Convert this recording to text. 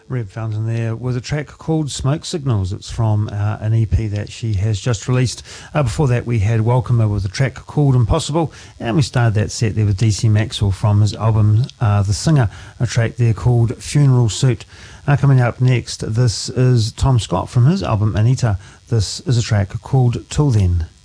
Reb Fountain there with a track called Smoke Signals. It's from an EP that she has just released. Before that we had Welcomer with a track called Impossible, and we started that set there with DC Maxwell from his album The Singer, a track there called Funeral Suit. Coming up next, this is Tom Scott from his album Anita. This is a track called Till Then.